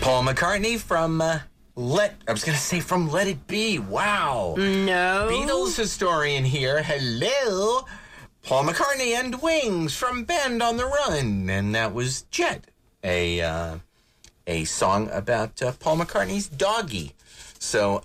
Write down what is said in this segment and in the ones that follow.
Paul McCartney from Let It Be. Wow. No. Beatles historian here. Hello. Paul McCartney and Wings from Band on the Run. And that was Jet, a song about Paul McCartney's doggy. So,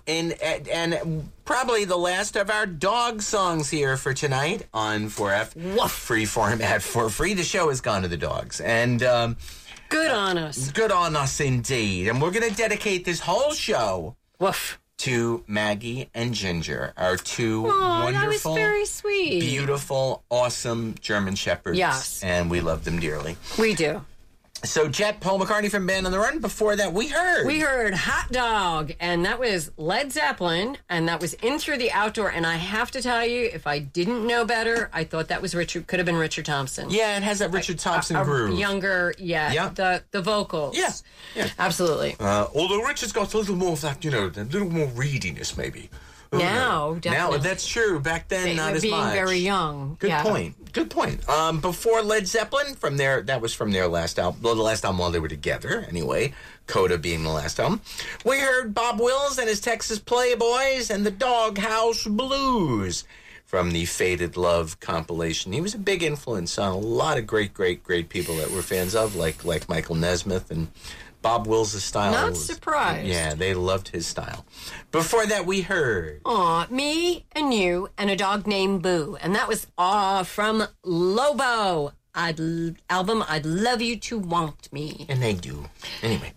and probably the last of our dog songs here for tonight on 4F. Woof. Freeform at 4 Free. The show has gone to the dogs. And good on us. Good on us indeed. And we're going to dedicate this whole show Woof. to Maggie and Ginger, our two That was wonderful, very sweet. beautiful, awesome German Shepherds. Yes. And we love them dearly. We do. So, Jet, Paul McCartney from Band on the Run. Before that, we heard Hot Dog, and that was Led Zeppelin, and that was In Through the Outdoor. And I have to tell you, if I didn't know better, I thought that was could have been Richard Thompson. Yeah, it has that Richard Thompson groove. Younger, yeah. The vocals. Yeah. Absolutely. Although Richard's got a little more of that, a little more reediness, maybe. Now, definitely. Now, that's true. Back then, not as being much. very young. Good point. Before Led Zeppelin, that was from their last album. Well, the last album while they were together, anyway. Coda being the last album. We heard Bob Wills and his Texas Playboys and the Doghouse Blues from the Faded Love compilation. He was a big influence on a lot of great people that we're fans of, like Michael Nesmith and Bob Wills' style. Not surprised. Yeah, they loved his style. Before that, we heard Me and You and a Dog Named Boo. And that was from Lobo. Album, I'd Love You to Want Me. And they do. Anyway.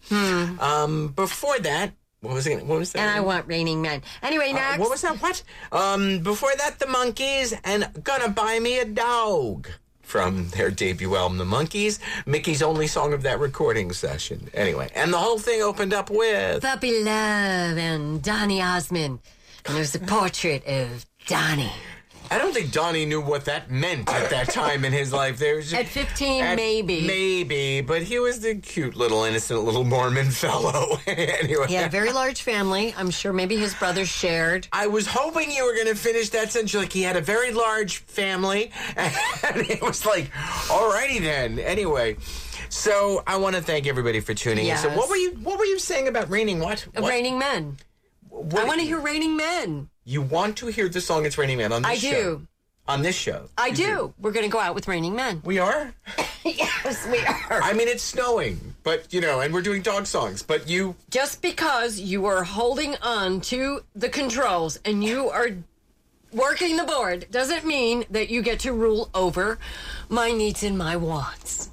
Before that, what was that? And I Want Raining Men. Anyway, next. What was that? What? Before that, the Monkees and Gonna Buy Me a Dog. From their debut album, The Monkees, Mickey's only song of that recording session. Anyway, and the whole thing opened up with Puppy Love and Donny Osmond. And there's a portrait of Donny. I don't think Donnie knew what that meant at that time in his life. At 15, maybe. Maybe, but he was the cute little innocent little Mormon fellow. Anyway. He had a very large family. I'm sure maybe his brothers shared. I was hoping you were going to finish that sentence. Like, he had a very large family. And it was like, alrighty then. Anyway. So I want to thank everybody for tuning in. So what were you saying about Raining what? Raining Men. I want to hear Raining Men. You want to hear the song It's Raining Men on this show? I do. On this show? I do. We're going to go out with Raining Men. We are? Yes, we are. I mean, it's snowing, but, and we're doing dog songs, but you... Just because you are holding on to the controls and you are working the board doesn't mean that you get to rule over my needs and my wants.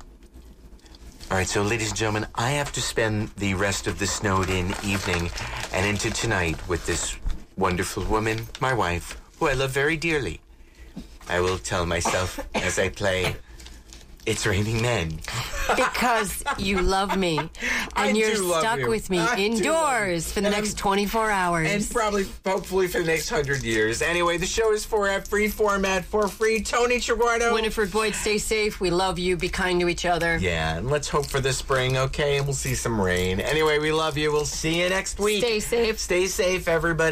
All right, so ladies and gentlemen, I have to spend the rest of the snowed-in evening and into tonight with this wonderful woman, my wife, who I love very dearly. I will tell myself as I play It's Raining Men. Because you love me. And you're stuck with me indoors for the next 24 hours. And probably, hopefully, for the next 100 years. Anyway, the show is 4F, free format, for free. Tony Triguardo. Winifred Boyd, stay safe. We love you. Be kind to each other. Yeah, and let's hope for the spring, okay? And we'll see some rain. Anyway, we love you. We'll see you next week. Stay safe. Stay safe, everybody.